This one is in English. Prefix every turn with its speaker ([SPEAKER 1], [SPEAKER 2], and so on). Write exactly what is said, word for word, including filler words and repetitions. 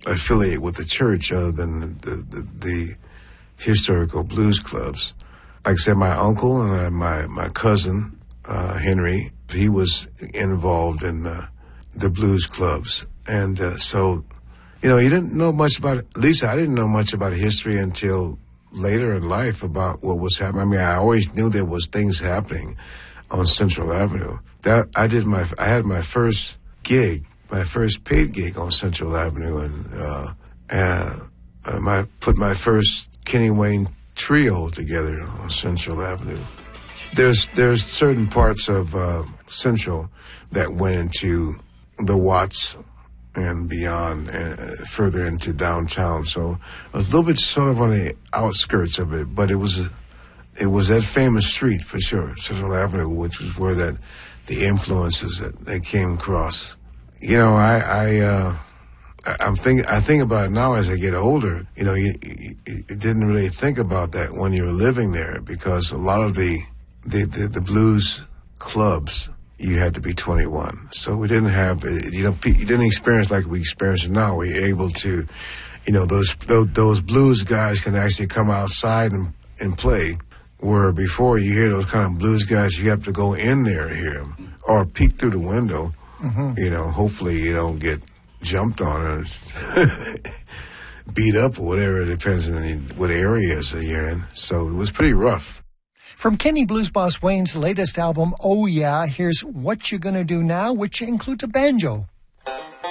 [SPEAKER 1] affiliate with the church other than the, the, the historical blues clubs. Like I said, my uncle and my, my cousin, uh, Henry, he was involved in uh, the blues clubs. And uh, so, you know, you didn't know much about it. At least I didn't know much about history until later in life about what was happening. I mean, I always knew there was things happening on Central Avenue. That I did my, I had my first gig, my first paid gig on Central Avenue, and uh, uh, I put my first Kenny Wayne trio together on Central Avenue. There's there's certain parts of uh, Central that went into the Watts and beyond, and uh, further into downtown. So I was a little bit sort of on the outskirts of it, but it was it was that famous street for sure, Central Avenue, which was where that the influences that they came across. You know, I I uh, I'm think I think about it now as I get older. You know, you, you, you didn't really think about that when you were living there, because a lot of the the, the, the blues clubs, you had to be twenty-one. So we didn't have, you know, you didn't experience like we experience it now. We're able to, you know, those those blues guys can actually come outside and, and play, where before you hear those kind of blues guys, you have to go in there and hear them, or peek through the window. Mm-hmm. You know, hopefully you don't get jumped on or beat up or whatever. It depends on what areas you're in. So it was pretty rough.
[SPEAKER 2] From Kenny Blues Boss Wayne's latest album, Oh Yeah, here's What You Gonna Do Now, which includes a banjo.